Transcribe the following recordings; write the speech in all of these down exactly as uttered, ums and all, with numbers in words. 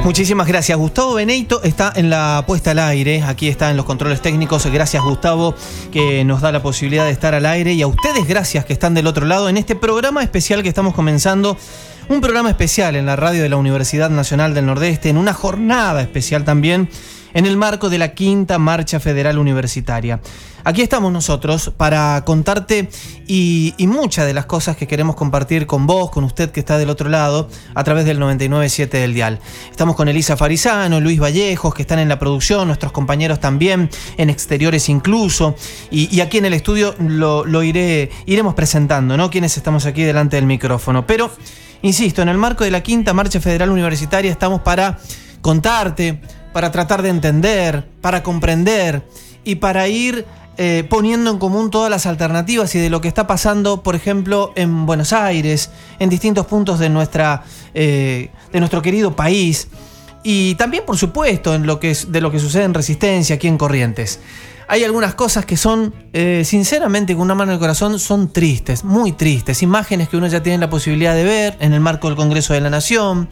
Muchísimas gracias. Gustavo Beneyto está en la puesta al aire, aquí está en los controles técnicos. Gracias, Gustavo, que nos da la posibilidad de estar al aire, y a ustedes gracias que están del otro lado en este programa especial que estamos comenzando. Un programa especial en la radio de la Universidad Nacional del Nordeste, en una jornada especial también en el marco de la Quinta Marcha Federal Universitaria. Aquí estamos nosotros para contarte y, y muchas de las cosas que queremos compartir con vos, con usted que está del otro lado, a través del noventa y nueve punto siete del dial. Estamos con Elisa Farizano, Luis Vallejos, que están en la producción, nuestros compañeros también, en exteriores incluso, y, y aquí en el estudio lo, lo iré, iremos presentando, ¿no? Quienes estamos aquí delante del micrófono. Pero, insisto, en el marco de la Quinta Marcha Federal Universitaria estamos para contarte, para tratar de entender, para comprender y para ir eh, poniendo en común todas las alternativas y de lo que está pasando, por ejemplo, en Buenos Aires, en distintos puntos de, nuestra, eh, de nuestro querido país, y también, por supuesto, en lo que es, de lo que sucede en Resistencia, aquí en Corrientes. Hay algunas cosas que son, eh, sinceramente, con una mano en el corazón, son tristes, muy tristes. Imágenes que uno ya tiene la posibilidad de ver en el marco del Congreso de la Nación,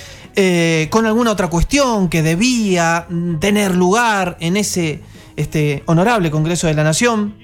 Eh, con alguna otra cuestión que debía tener lugar en ese este, honorable Congreso de la Nación,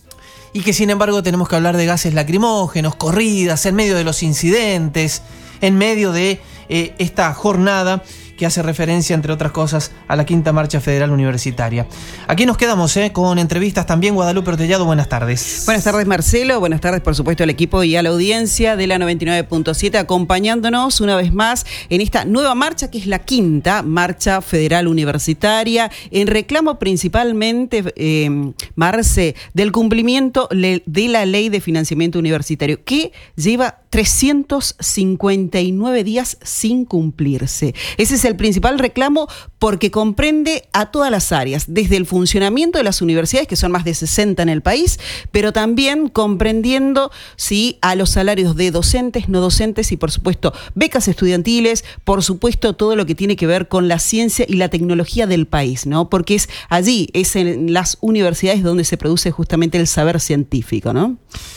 y que sin embargo tenemos que hablar de gases lacrimógenos, corridas, en medio de los incidentes, en medio de eh, esta jornada que hace referencia, entre otras cosas, a la Quinta Marcha Federal Universitaria. Aquí nos quedamos eh, con entrevistas también. Guadalupe Ortellado, buenas tardes. Buenas tardes, Marcelo. Buenas tardes, por supuesto, al equipo y a la audiencia de la noventa y nueve punto siete, acompañándonos una vez más en esta nueva marcha, que es la Quinta Marcha Federal Universitaria, en reclamo principalmente, eh, Marce, del cumplimiento de la Ley de Financiamiento Universitario, que lleva trescientos cincuenta y nueve días sin cumplirse. Ese es el principal reclamo, porque comprende a todas las áreas, desde el funcionamiento de las universidades, que son más de sesenta en el país, pero también comprendiendo, sí, a los salarios de docentes, no docentes y, por supuesto, becas estudiantiles, por supuesto, todo lo que tiene que ver con la ciencia y la tecnología del país, ¿no? Porque es allí, es en las universidades donde se produce justamente el saber científico, ¿no?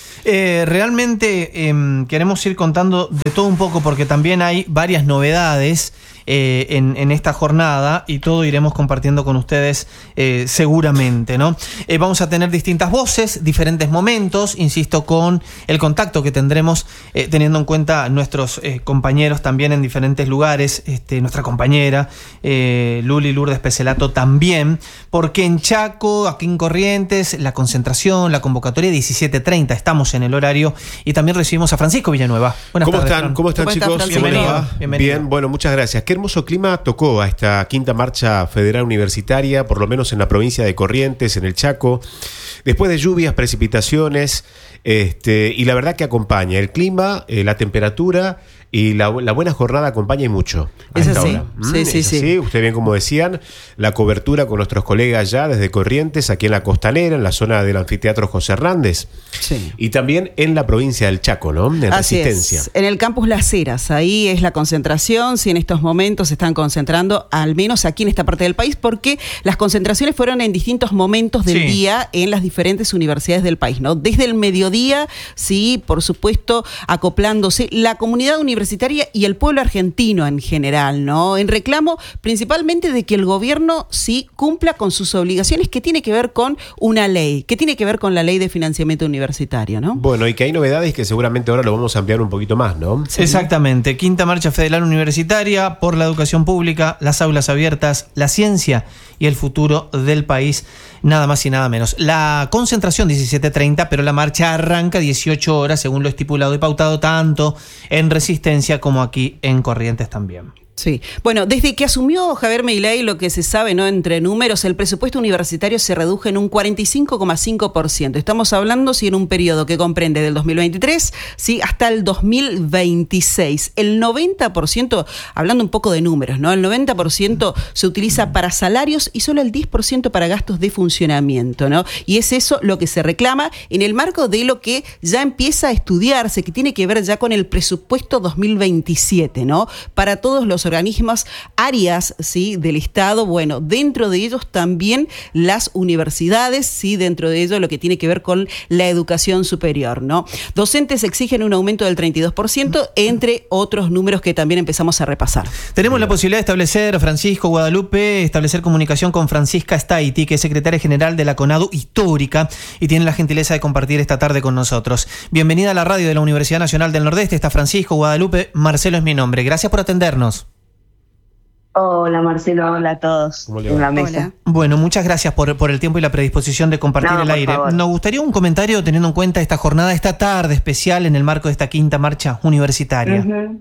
Eh, realmente eh, queremos ir contando de todo un poco, porque también hay varias novedades eh, en, en esta jornada, y todo iremos compartiendo con ustedes eh, seguramente, ¿no? Eh, vamos a tener distintas voces, diferentes momentos, insisto, con el contacto que tendremos eh, teniendo en cuenta nuestros eh, compañeros también en diferentes lugares, este, nuestra compañera eh, Luli Lourdes Peselato también, porque en Chaco, aquí en Corrientes, la concentración, la convocatoria diecisiete treinta, estamos en el horario, y también recibimos a Francisco Villanueva. Buenas ¿Cómo tardes, están? Fran. ¿Cómo están, ¿Cómo chicos? estás, bienvenido, bienvenido. Bien, bueno, muchas gracias. Qué hermoso clima tocó a esta Quinta Marcha Federal Universitaria, por lo menos en la provincia de Corrientes, en el Chaco, después de lluvias, precipitaciones, este, y la verdad que acompaña el clima, eh, la temperatura y la, la buena jornada acompaña y mucho. Es así, hora. sí, Mm, sí, es sí. así. Ustedes bien, como decían, la cobertura con nuestros colegas ya desde Corrientes, aquí en la Costanera, en la zona del Anfiteatro José Hernández, Sí. y también en la provincia del Chaco, ¿no? En Así Resistencia. es, en el campus Las Heras, ahí es la concentración. Si en estos momentos se están concentrando, al menos aquí en esta parte del país, porque las concentraciones fueron en distintos momentos del Sí. día en las diferentes universidades del país, ¿no? Desde el mediodía, sí, por supuesto, acoplándose la comunidad universitaria y el pueblo argentino en general, ¿no? En reclamo principalmente de que el gobierno sí cumpla con sus obligaciones, que tiene que ver con una ley, que tiene que ver con la Ley de Financiamiento Universitario, ¿no? Bueno, y que hay novedades que seguramente ahora lo vamos a ampliar un poquito más, ¿no? Sí. Exactamente. Quinta Marcha Federal Universitaria por la educación pública, las aulas abiertas, la ciencia y el futuro del país, nada más y nada menos. La concentración diecisiete treinta, pero la marcha arranca dieciocho horas, según lo estipulado y pautado, tanto en Resistencia como aquí en Corrientes también. Sí. Bueno, desde que asumió Javier Milei, lo que se sabe, ¿no?, entre números, el presupuesto universitario se redujo en un cuarenta y cinco coma cinco por ciento. Estamos hablando, sí, en un periodo que comprende del dos mil veintitrés, sí, hasta el dos mil veintiséis. El noventa por ciento, hablando un poco de números, ¿no?, el noventa por ciento se utiliza para salarios y solo el diez por ciento para gastos de funcionamiento, ¿no? Y es eso lo que se reclama en el marco de lo que ya empieza a estudiarse, que tiene que ver ya con el presupuesto dos mil veintisiete, ¿no?, para todos los los organismos, áreas, ¿sí?, del Estado, bueno, dentro de ellos también las universidades, sí, dentro de ello lo que tiene que ver con la educación superior, ¿no? Docentes exigen un aumento del treinta y dos por ciento, entre otros números que también empezamos a repasar. Tenemos la posibilidad de establecer, Francisco, Guadalupe, establecer comunicación con Francisca Staiti, que es secretaria general de la CONADU Histórica, y tiene la gentileza de compartir esta tarde con nosotros. Bienvenida a la radio de la Universidad Nacional del Nordeste. Está Francisco, Guadalupe, Marcelo es mi nombre. Gracias por atendernos. Hola Marcelo, hola a todos en la mesa. Hola. Bueno, muchas gracias por, por el tiempo y la predisposición de compartir No, el por aire. favor. Nos gustaría un comentario teniendo en cuenta esta jornada, esta tarde especial en el marco de esta quinta marcha universitaria. Uh-huh.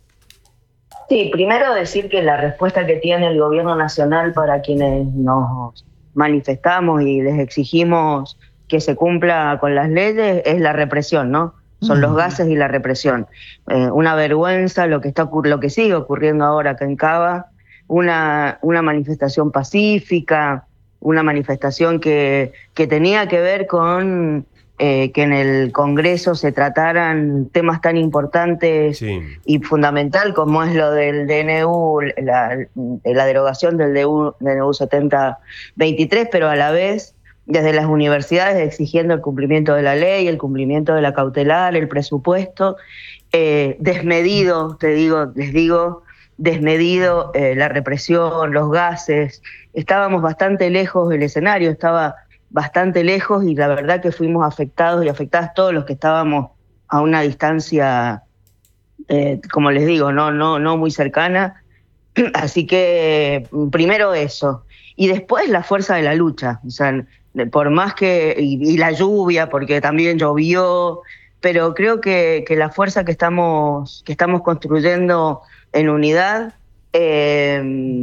Sí, primero decir que la respuesta que tiene el gobierno nacional para quienes nos manifestamos y les exigimos que se cumpla con las leyes es la represión, ¿no? Son los gases y la represión. Eh, una vergüenza lo que está ocur- lo que sigue ocurriendo ahora acá en Cava, una, una manifestación pacífica, una manifestación que, que tenía que ver con eh, que en el Congreso se trataran temas tan importantes Sí. y fundamental como es lo del D N U, la, la derogación del D N U setenta veintitrés, pero a la vez desde las universidades exigiendo el cumplimiento de la ley, el cumplimiento de la cautelar, el presupuesto, eh, desmedido, te digo, les digo, desmedido, eh, la represión, los gases. Estábamos bastante lejos del escenario, estaba bastante lejos y la verdad que fuimos afectados y afectadas todos los que estábamos a una distancia, eh, como les digo, no, no, no muy cercana. Así que primero eso. Y después la fuerza de la lucha, o sea, por más que, y, y la lluvia, porque también llovió, pero creo que, que la fuerza que estamos, que estamos construyendo en unidad eh,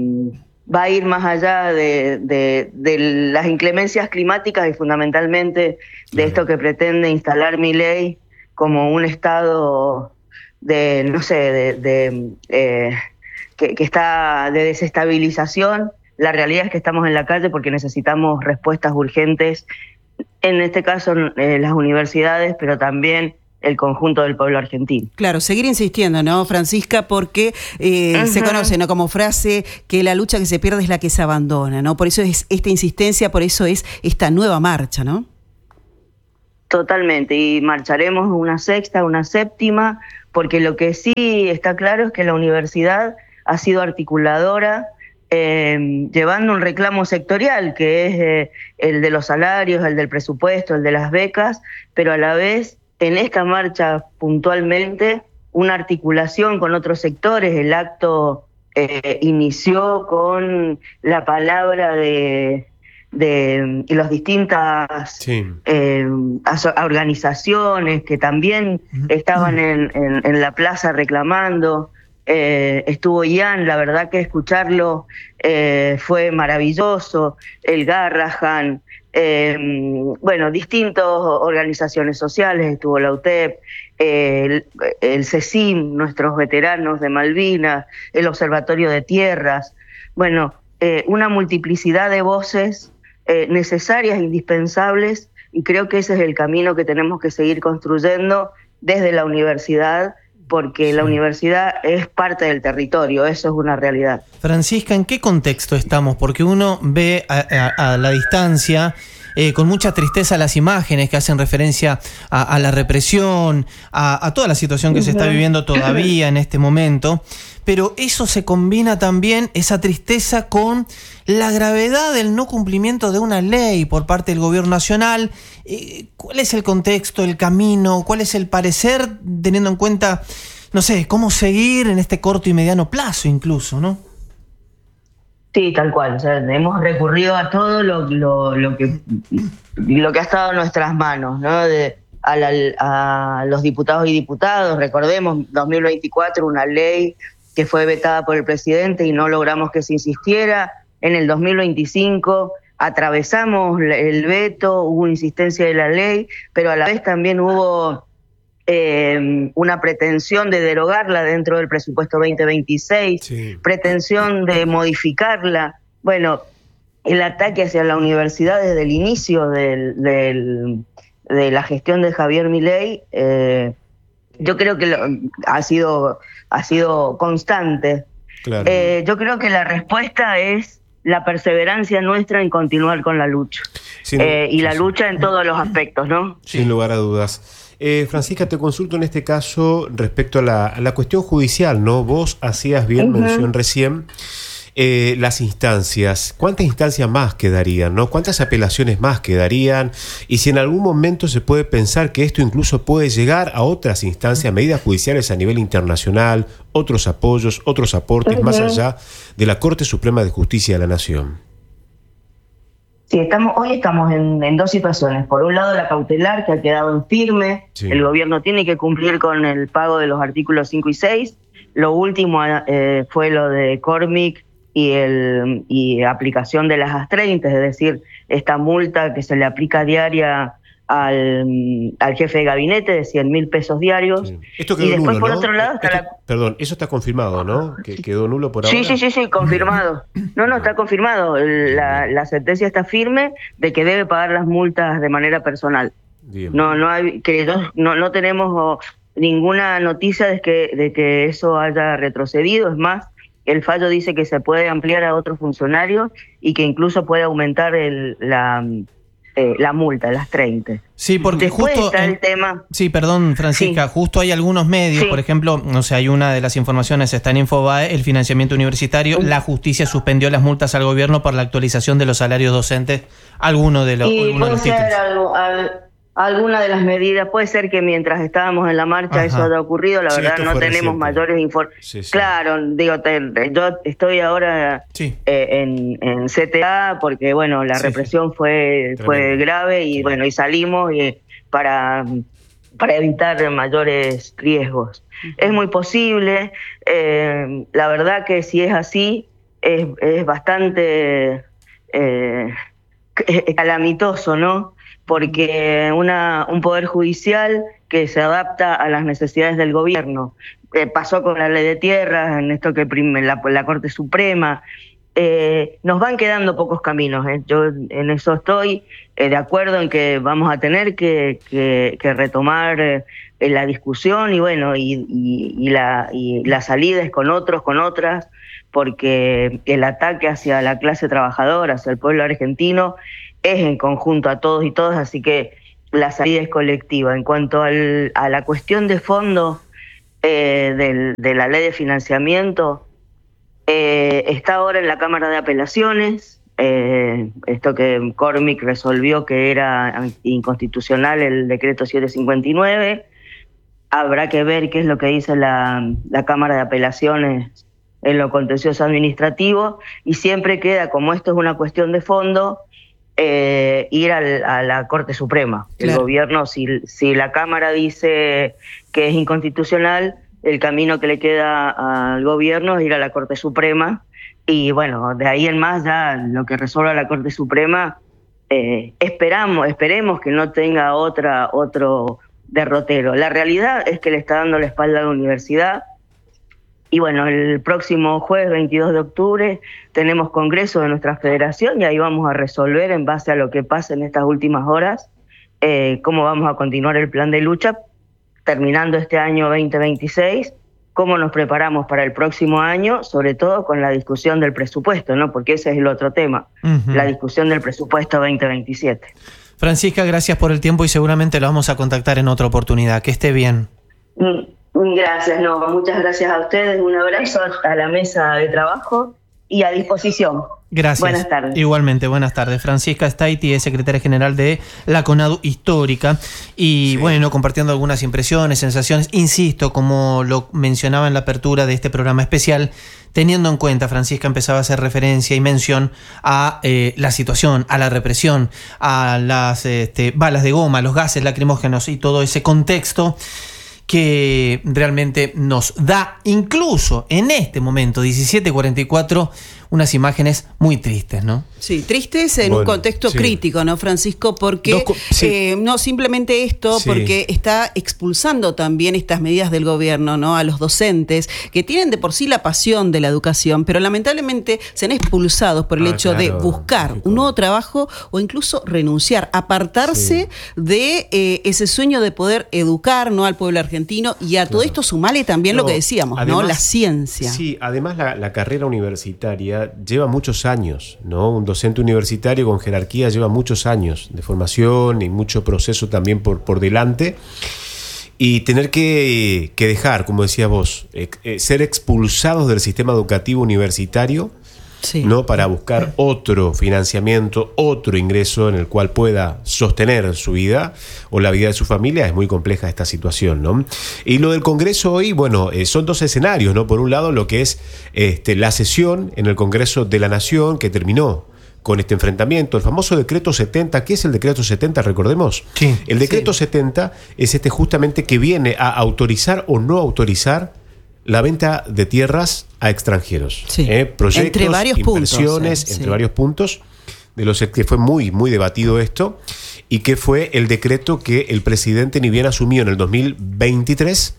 va a ir más allá de, de, de las inclemencias climáticas y fundamentalmente de esto que pretende instalar Milei como un estado de, no sé, de, de eh, que, que está de desestabilización. La realidad es que estamos en la calle porque necesitamos respuestas urgentes, en este caso eh, las universidades, pero también el conjunto del pueblo argentino. Claro, seguir insistiendo, ¿no, Francisca? Porque eh, uh-huh. se conoce, ¿no?, como frase que la lucha que se pierde es la que se abandona, ¿no? Por eso es esta insistencia, por eso es esta nueva marcha, ¿no? Totalmente, y marcharemos una sexta, una séptima, porque lo que sí está claro es que la universidad ha sido articuladora, Eh, llevando un reclamo sectorial que es eh, el de los salarios, el del presupuesto, el de las becas, pero a la vez en esta marcha puntualmente una articulación con otros sectores. El acto eh, inició con la palabra de, de las distintas sí. eh, organizaciones que también estaban en, en, en la plaza reclamando. Eh, estuvo Ian, la verdad que escucharlo eh, fue maravilloso, el Garrahan, eh, bueno, distintas organizaciones sociales, estuvo la U T E P, eh, el, el CECIM, nuestros veteranos de Malvinas, el Observatorio de Tierras, bueno, eh, una multiplicidad de voces eh, necesarias, indispensables, y creo que ese es el camino que tenemos que seguir construyendo desde la universidad, porque sí. la universidad es parte del territorio, eso es una realidad. Francisca, ¿en qué contexto estamos? Porque uno ve a, a, a la distancia eh, con mucha tristeza las imágenes que hacen referencia a, a la represión, a, a toda la situación que uh-huh. se está viviendo todavía en este momento, pero eso se combina también, esa tristeza, con la gravedad del no cumplimiento de una ley por parte del gobierno nacional. Eh, ¿Cuál es el contexto, el camino? ¿Cuál es el parecer, teniendo en cuenta, no sé, cómo seguir en este corto y mediano plazo incluso, ¿no? Sí, tal cual. O sea, hemos recurrido a todo lo, lo, lo, que, lo que ha estado en nuestras manos, ¿no? De, a, la, a los diputados y diputadas. Recordemos, dos mil veinticuatro, una ley que fue vetada por el presidente y no logramos que se insistiera. En el dos mil veinticinco atravesamos el veto, hubo insistencia de la ley, pero a la vez también hubo eh, una pretensión de derogarla dentro del presupuesto veinte veintiséis, sí. pretensión de modificarla. Bueno, el ataque hacia la universidad desde el inicio del, del, de la gestión de Javier Milei, eh, yo creo que lo, ha sido, ha sido constante. Claro. Eh, yo creo que la respuesta es la perseverancia nuestra en continuar con la lucha. Sin, eh, y la sí, lucha en todos los aspectos, ¿no? Sin lugar a dudas. Eh, Francisca, te consulto en este caso respecto a la, a la cuestión judicial, ¿no? Vos hacías bien uh-huh. mención recién eh, las instancias. ¿Cuántas instancias más quedarían, no? ¿Cuántas apelaciones más quedarían? Y si en algún momento se puede pensar que esto incluso puede llegar a otras instancias, medidas judiciales a nivel internacional, otros apoyos, otros aportes, uh-huh. más allá de la Corte Suprema de Justicia de la Nación. Sí, estamos, hoy estamos en, en dos situaciones. Por un lado, la cautelar, que ha quedado en firme. Sí. El gobierno tiene que cumplir con el pago de los artículos cinco y seis. Lo último eh, fue lo de Cormic y, el, y aplicación de las A S treinta, es decir, esta multa que se le aplica diaria al, al jefe de gabinete de cien mil pesos diarios. Sí. Esto quedó y después, nulo, por ¿no? otro lado, está Esto, la... Perdón, eso está confirmado, ¿no? Que quedó nulo por sí, ahora. Sí, sí, sí, confirmado. No, no, está confirmado. La, la sentencia está firme de que debe pagar las multas de manera personal. Bien. No, no hay, que no, no, no tenemos oh, ninguna noticia de que, de que eso haya retrocedido. Es más, el fallo dice que se puede ampliar a otros funcionarios y que incluso puede aumentar el, la... Eh, la multa, las treinta. Sí, porque Después justo está en, el tema. Sí, perdón, Francisca, sí. justo hay algunos medios, sí. por ejemplo, no sé, hay una de las informaciones, está en Infobae, el financiamiento universitario, sí. la justicia suspendió las multas al gobierno por la actualización de los salarios docentes, alguno de los, y alguno de los títulos. Algo, al, alguna de las medidas, puede ser que mientras estábamos en la marcha Ajá. eso haya ocurrido, la sí, verdad no tenemos reciente. mayores informaciones. Sí, sí. Claro, digo, te, yo estoy ahora sí. eh, en, en C T A porque, bueno, la sí, represión sí. fue Tremendo. fue grave y, sí. bueno, y salimos y, para, para evitar mayores riesgos. Uh-huh. Es muy posible, eh, la verdad que si es así, es, es bastante eh, calamitoso, ¿no? Porque una, un poder judicial que se adapta a las necesidades del gobierno. Eh, pasó con la ley de tierras, en esto que prime la, la Corte Suprema. Eh, nos van quedando pocos caminos. ¿eh? Yo en eso estoy eh, de acuerdo en que vamos a tener que, que, que retomar eh, la discusión y bueno, y, y, y, la, y la salida es con otros, con otras, porque el ataque hacia la clase trabajadora, hacia el pueblo argentino, es en conjunto a todos y todas, así que la salida es colectiva. En cuanto al, a la cuestión de fondo eh, del, de la ley de financiamiento, eh, está ahora en la Cámara de Apelaciones, eh, esto que Cormic resolvió que era inconstitucional el decreto setecientos cincuenta y nueve, habrá que ver qué es lo que dice la, la Cámara de Apelaciones en lo contencioso administrativo, y siempre queda, como esto es una cuestión de fondo, Eh, ir al, a la Corte Suprema. Claro. El gobierno, si, si la Cámara dice que es inconstitucional, el camino que le queda al gobierno es ir a la Corte Suprema y bueno, de ahí en más ya lo que resuelva la Corte Suprema, eh, esperamos, esperemos que no tenga otra, otro derrotero. La realidad es que le está dando la espalda a la universidad. Y bueno, el próximo jueves veintidós de octubre tenemos congreso de nuestra federación y ahí vamos a resolver en base a lo que pasa en estas últimas horas eh, cómo vamos a continuar el plan de lucha terminando este año veinte veintiséis, cómo nos preparamos para el próximo año, sobre todo con la discusión del presupuesto, ¿no? Porque ese es el otro tema, uh-huh. la discusión del presupuesto veinte veintisiete. Francisca, gracias por el tiempo y seguramente lo vamos a contactar en otra oportunidad. Que esté bien. Mm. Gracias, no, muchas gracias a ustedes, un abrazo a la mesa de trabajo y a disposición. Gracias. Buenas tardes. Igualmente, buenas tardes. Francisca Staiti es secretaria general de la CONADU Histórica y sí. bueno, compartiendo algunas impresiones, sensaciones, insisto, como lo mencionaba en la apertura de este programa especial, teniendo en cuenta, Francisca empezaba a hacer referencia y mención a eh, la situación, a la represión, a las este, balas de goma, los gases lacrimógenos y todo ese contexto que realmente nos da, incluso en este momento, diecisiete cuarenta y cuatro, unas imágenes muy tristes, ¿no? Sí, tristes en bueno, un contexto sí. crítico, ¿no, Francisco? Porque Dos, sí. eh, no simplemente esto, sí. porque está expulsando también estas medidas del gobierno, ¿no? A los docentes que tienen de por sí la pasión de la educación, pero lamentablemente se han expulsado por el ah, hecho claro, de buscar chico. un nuevo trabajo o incluso renunciar, apartarse sí. de eh, ese sueño de poder educar, ¿no? Al pueblo argentino argentino, y a todo Claro. esto sumale también No, lo que decíamos, además, ¿no? La ciencia. Sí, además la, la carrera universitaria lleva muchos años, ¿no? Un docente universitario con jerarquía lleva muchos años de formación y mucho proceso también por, por delante. Y tener que, que dejar, como decías vos, eh, eh, ser expulsados del sistema educativo universitario, Sí. ¿no? Para buscar otro financiamiento, otro ingreso en el cual pueda sostener su vida o la vida de su familia, es muy compleja esta situación, ¿no? Y lo del Congreso hoy, bueno, eh, son dos escenarios, ¿no? Por un lado, lo que es este, la sesión en el Congreso de la Nación, que terminó con este enfrentamiento, el famoso decreto setenta. ¿Qué es el decreto setenta? Recordemos. Sí, el decreto sí. setenta es este justamente que viene a autorizar o no autorizar la venta de tierras a extranjeros. Sí. ¿eh? Proyectos, Entre varios inversiones, puntos, eh, entre sí. varios puntos, de los que fue muy, muy debatido esto, y que fue el decreto que el presidente ni bien asumió en el dos mil veintitrés,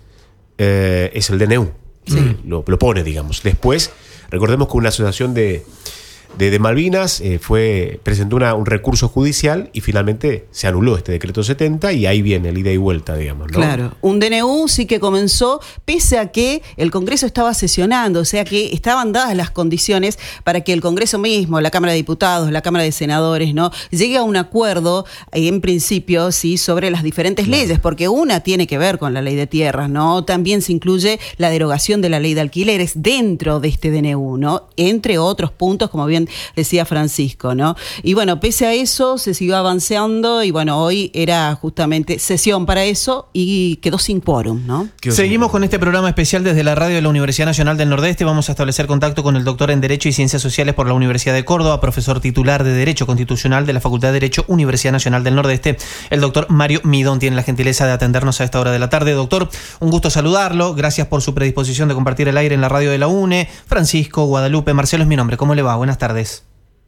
eh, es el D N U. Sí. Lo, lo pone, digamos. Después, recordemos que una asociación de De, de Malvinas eh, fue presentó una, un recurso judicial y finalmente se anuló este decreto setenta, y ahí viene el ida y vuelta, digamos, ¿no? Claro, un D N U sí que comenzó pese a que el Congreso estaba sesionando, o sea que estaban dadas las condiciones para que el Congreso mismo, la Cámara de Diputados, la Cámara de Senadores, ¿no?, llegue a un acuerdo eh, en principio, sí, sobre las diferentes Claro. leyes, porque una tiene que ver con la ley de tierras, ¿no? También se incluye la derogación de la ley de alquileres dentro de este D N U, ¿no? Entre otros puntos, como bien decía Francisco, ¿no? Y bueno, pese a eso se siguió avanzando y bueno, hoy era justamente sesión para eso y quedó sin quórum, ¿no? ¿Qué os- Seguimos con este programa especial desde la radio de la Universidad Nacional del Nordeste. Vamos a establecer contacto con el doctor en Derecho y Ciencias Sociales por la Universidad de Córdoba, profesor titular de Derecho Constitucional de la Facultad de Derecho, Universidad Nacional del Nordeste. El doctor Mario Midón tiene la gentileza de atendernos a esta hora de la tarde. Doctor, un gusto saludarlo. Gracias por su predisposición de compartir el aire en la radio de la UNE. Francisco, Guadalupe, Marcelo es mi nombre. ¿Cómo le va? Buenas tardes.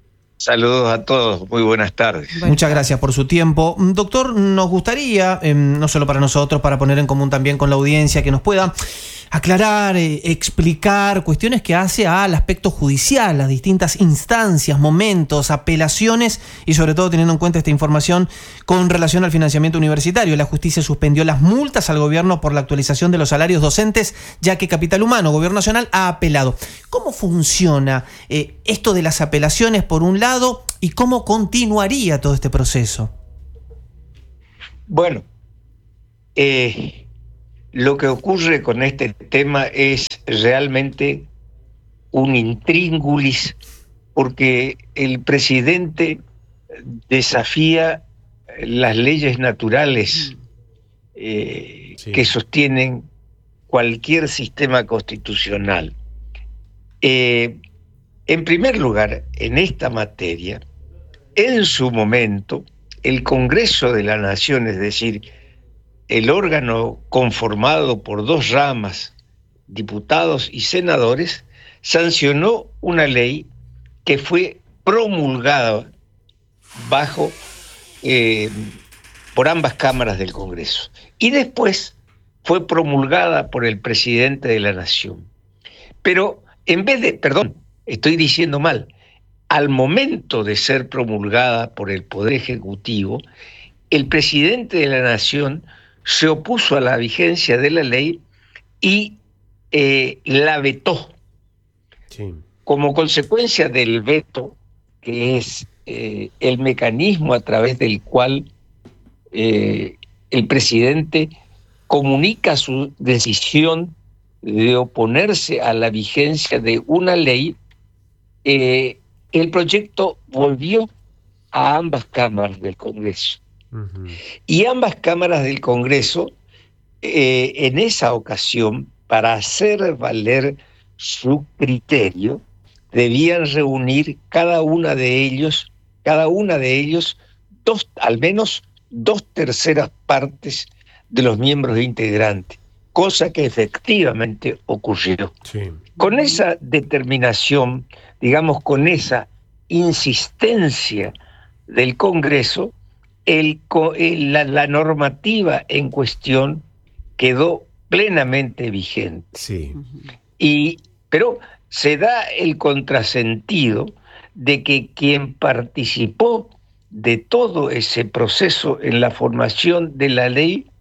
Saludos a todos, muy buenas tardes. Bueno. Muchas gracias por su tiempo. Doctor, nos gustaría, eh, no solo para nosotros, para poner en común también con la audiencia, que nos pueda aclarar, eh, explicar cuestiones que hace al aspecto judicial, las distintas instancias, momentos, apelaciones y sobre todo teniendo en cuenta esta información con relación al financiamiento universitario. La justicia suspendió las multas al gobierno por la actualización de los salarios docentes, ya que Capital Humano, Gobierno Nacional, ha apelado. ¿Cómo funciona eh, esto de las apelaciones por un lado y cómo continuaría todo este proceso? Bueno, eh, lo que ocurre con este tema es realmente un intríngulis, porque el presidente desafía las leyes naturales eh, Sí. que sostienen cualquier sistema constitucional. Eh, en primer lugar, en esta materia, en su momento, el Congreso de la Nación, es decir, el órgano conformado por dos ramas, diputados y senadores, sancionó una ley que fue promulgada bajo eh, por ambas cámaras del Congreso y después fue promulgada por el presidente de la Nación. Pero en vez de, perdón, estoy diciendo mal, al momento de ser promulgada por el Poder Ejecutivo, el presidente de la Nación se opuso a la vigencia de la ley y eh, la vetó. Sí. Como consecuencia del veto, que es eh, el mecanismo a través del cual eh, el presidente comunica su decisión de oponerse a la vigencia de una ley, eh, el proyecto volvió a ambas cámaras del Congreso. Ujú. Y ambas cámaras del Congreso, eh, en esa ocasión, para hacer valer su criterio, debían reunir cada una de ellos, cada una de ellos, dos, al menos dos terceras partes de los miembros integrantes, cosa que efectivamente ocurrió. Sí. Con esa determinación, digamos, con esa insistencia del Congreso, el, el, la, la normativa en cuestión quedó plenamente vigente. Sí. Y, pero se da el contrasentido de que quien participó de todo ese proceso en la formación de la ley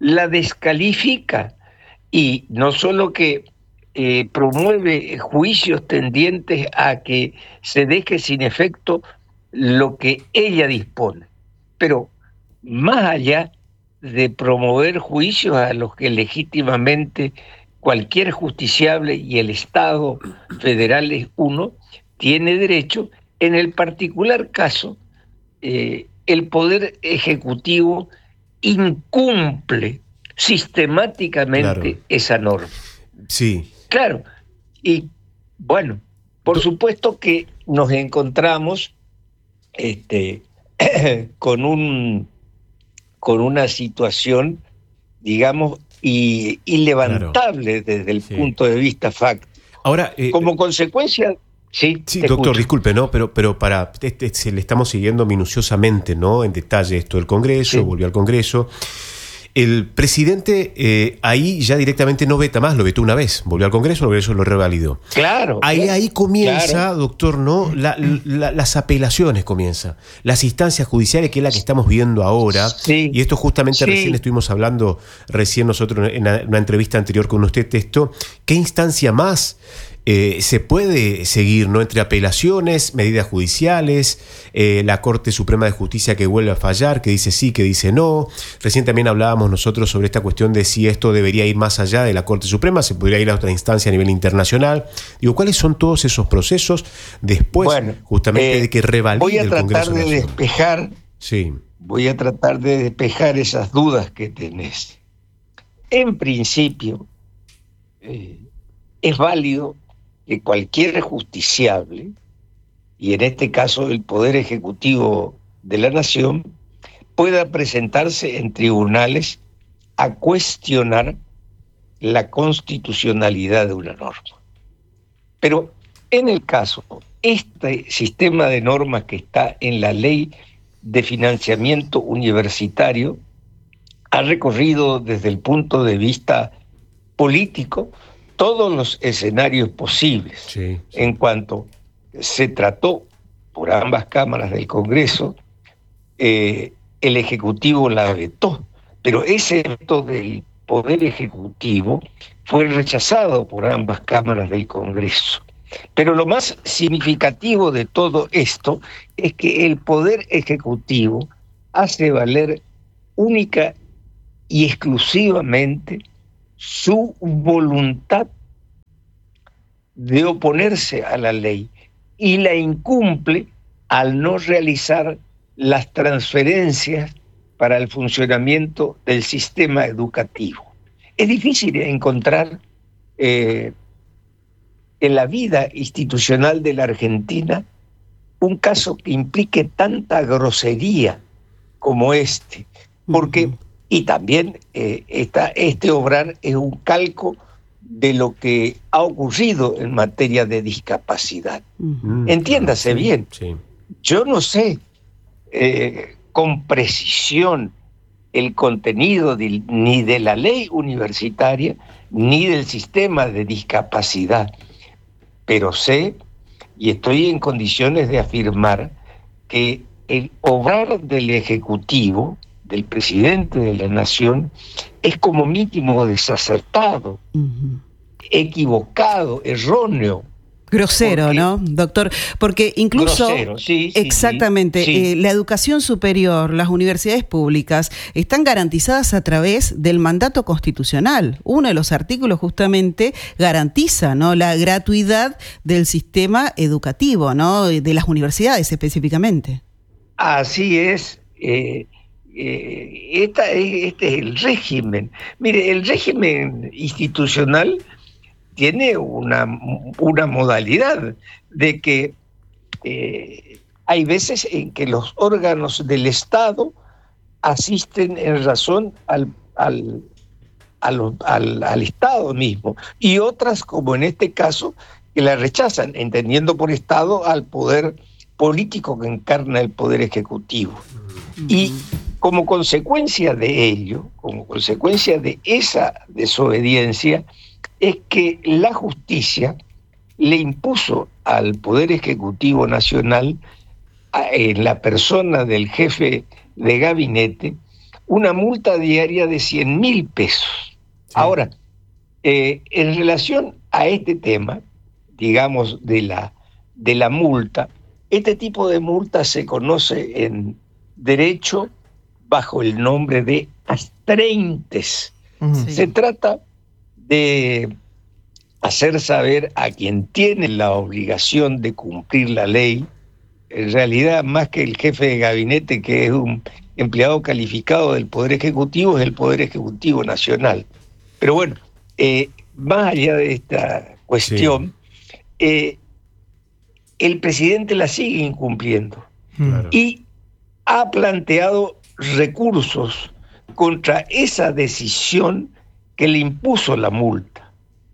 la descalifica y no solo que eh, promueve juicios tendientes a que se deje sin efecto lo que ella dispone, pero más allá de promover juicios a los que legítimamente cualquier justiciable, y el Estado federal es uno, tiene derecho, en el particular caso, eh, el Poder Ejecutivo incumple sistemáticamente claro. esa norma. Sí. Claro, y bueno, por supuesto que nos encontramos este, con un con una situación, digamos, y, ilevantable claro. desde el sí. punto de vista fáctico. Ahora, eh, como consecuencia... Sí, sí doctor, escucho. disculpe, ¿no? Pero, pero para este, este, le estamos siguiendo minuciosamente, ¿no? En detalle esto del Congreso, sí. volvió al Congreso. El presidente eh, ahí ya directamente no veta más, lo vetó una vez, volvió al Congreso, el Congreso lo revalidó. Claro. Ahí, ahí comienza, claro. doctor, ¿no? La, la, las apelaciones comienzan, las instancias judiciales, que es la que estamos viendo ahora. Sí. Y esto justamente sí. recién estuvimos hablando, recién nosotros en una, una entrevista anterior con usted, esto, ¿qué instancia más Eh, se puede seguir, ¿no? Entre apelaciones, medidas judiciales, eh, la Corte Suprema de Justicia que vuelve a fallar, que dice sí, que dice no? Recién también hablábamos nosotros sobre esta cuestión de si esto debería ir más allá de la Corte Suprema, se podría ir a otra instancia a nivel internacional. Digo, ¿cuáles son todos esos procesos después, bueno, justamente, eh, de que revalide el Congreso Voy a tratar de despejar, sí. voy a tratar de despejar esas dudas que tenés. En principio, eh, es válido que cualquier justiciable, y en este caso el Poder Ejecutivo de la Nación, pueda presentarse en tribunales a cuestionar la constitucionalidad de una norma. Pero en el caso, este sistema de normas que está en la Ley de Financiamiento Universitario ha recorrido desde el punto de vista político todos los escenarios posibles. Sí, sí. En cuanto se trató por ambas cámaras del Congreso, eh, el Ejecutivo la vetó, pero ese veto del Poder Ejecutivo fue rechazado por ambas cámaras del Congreso. Pero lo más significativo de todo esto es que el Poder Ejecutivo hace valer única y exclusivamente su voluntad de oponerse a la ley y la incumple al no realizar las transferencias para el funcionamiento del sistema educativo. Es difícil encontrar eh, en la vida institucional de la Argentina un caso que implique tanta grosería como este, porque uh-huh. Y también eh, esta, este obrar es un calco de lo que ha ocurrido en materia de discapacidad. Uh-huh. Entiéndase sí, bien, sí. Yo no sé eh, con precisión el contenido de, ni de la ley universitaria ni del sistema de discapacidad, pero sé y estoy en condiciones de afirmar que el obrar del Ejecutivo, del presidente de la Nación, es como mínimo desacertado, uh-huh. equivocado, erróneo. Grosero, porque, ¿no, doctor? Porque incluso, grosero, sí, sí, exactamente, sí. Eh, la educación superior, las universidades públicas, están garantizadas a través del mandato constitucional. Uno de los artículos justamente garantiza, ¿no?, la gratuidad del sistema educativo, ¿no?, de las universidades específicamente. Así es. Eh, eh, esta, este es el régimen. Mire, el régimen institucional tiene una, una modalidad de que eh, hay veces en que los órganos del Estado asisten en razón al, al, al, al, al Estado mismo, y otras, como en este caso, que la rechazan, entendiendo por Estado al poder político que encarna el Poder Ejecutivo. Uh-huh. Y como consecuencia de ello, como consecuencia de esa desobediencia, es que la justicia le impuso al Poder Ejecutivo Nacional, en la persona del jefe de gabinete, una multa diaria de cien mil pesos. Sí. Ahora, eh, en relación a este tema, digamos, de la, de la multa, este tipo de multa se conoce en derecho bajo el nombre de astreintes. Sí. Se trata de hacer saber a quien tiene la obligación de cumplir la ley, en realidad más que el jefe de gabinete, que es un empleado calificado del Poder Ejecutivo, es el Poder Ejecutivo Nacional. Pero bueno, eh, más allá de esta cuestión, sí. eh, el presidente la sigue incumpliendo. Claro. Y ha planteado recursos contra esa decisión que le impuso la multa.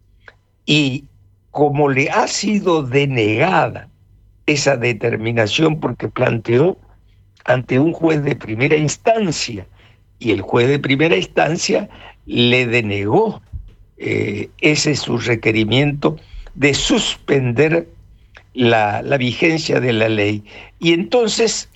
Y como le ha sido denegada esa determinación porque planteó ante un juez de primera instancia, y el juez de primera instancia le denegó eh, ese su requerimiento de suspender la, la vigencia de la ley. Y entonces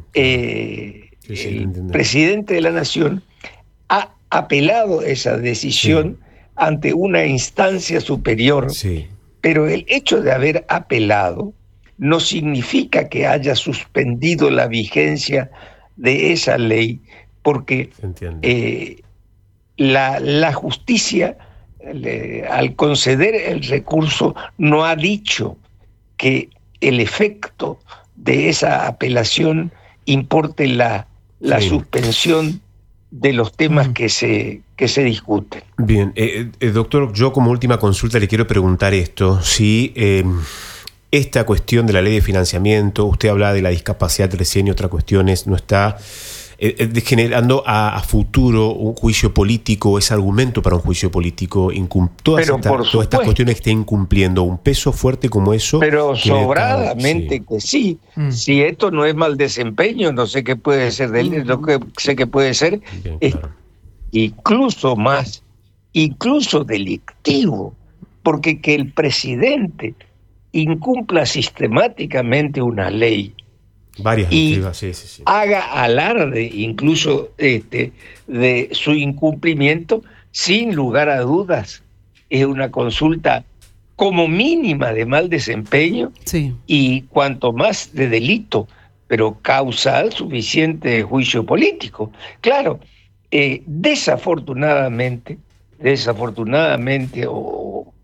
eh, sí, sí, el presidente de la Nación ha apelado esa decisión sí. ante una instancia superior, sí. pero el hecho de haber apelado no significa que haya suspendido la vigencia de esa ley, porque eh, la, la justicia, le, al conceder el recurso, no ha dicho que el efecto de esa apelación importe la, la sí. suspensión de los temas mm. que se, que se discuten. Bien, eh, eh, doctor, yo como última consulta le quiero preguntar esto, si... Eh, esta cuestión de la ley de financiamiento, usted hablaba de la discapacidad recién y otra cuestión es, no está eh, generando a, a futuro un juicio político, ese argumento para un juicio político, incum- todas, esta, todas estas cuestiones que está incumpliendo, un peso fuerte como eso. Pero sobradamente sí. que sí. Mm. Si esto no es mal desempeño, no sé qué puede ser, de, mm. lo que sé que puede ser Bien, es claro. incluso más, incluso delictivo, porque que el presidente incumpla sistemáticamente una ley Varias y sí, sí, sí. haga alarde incluso este, de su incumplimiento, sin lugar a dudas, es una consulta como mínima de mal desempeño sí. y cuanto más de delito, pero causal suficiente de juicio político. Claro, eh, desafortunadamente, desafortunadamente o